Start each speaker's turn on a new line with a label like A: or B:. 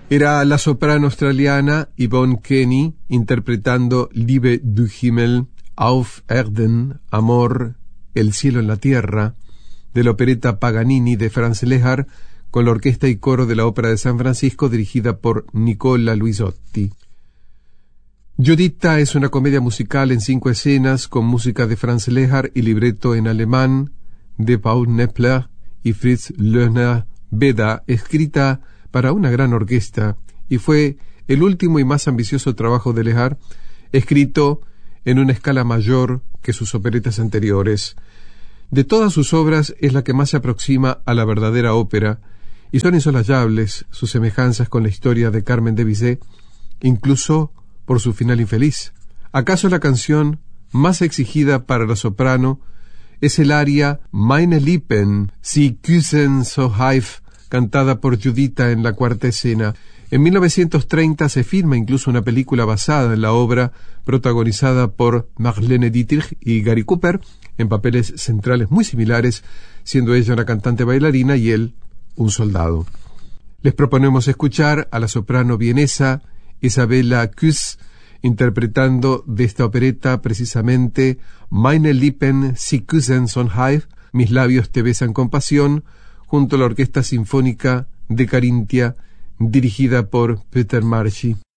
A: Era la soprano australiana Yvonne Kenny interpretando Liebe du Himmel, Auf Erden, Amor, El cielo en la tierra, de la opereta Paganini de Franz Lehár, con la orquesta y coro de la Ópera de San Francisco dirigida por Nicola Luisotti. Giuditta es una comedia musical en 5 escenas con música de Franz Lehár y libreto en alemán de Paul Knepler y Fritz Lohner-Beda, escrita para una gran orquesta, y fue el último y más ambicioso trabajo de Lehár, escrito en una escala mayor que sus operetas anteriores. De todas sus obras es la que más se aproxima a la verdadera ópera, y son insoslayables sus semejanzas con la historia de Carmen de Bizet, incluso por su final infeliz. ¿Acaso la canción más exigida para la soprano es el aria Meine Lippen, Sie küssen so heif, cantada por Giuditta en la 4ª escena? En 1930 se filma incluso una película basada en la obra, protagonizada por Marlene Dietrich y Gary Cooper, en papeles centrales muy similares, siendo ella una cantante bailarina y él un soldado. Les proponemos escuchar a la soprano vienesa Isabella Küss interpretando de esta opereta precisamente Meine Lippen, Sie küssen so heif, Mis labios te besan con pasión, junto a la Orquesta Sinfónica de Carintia, dirigida por Peter Marchi.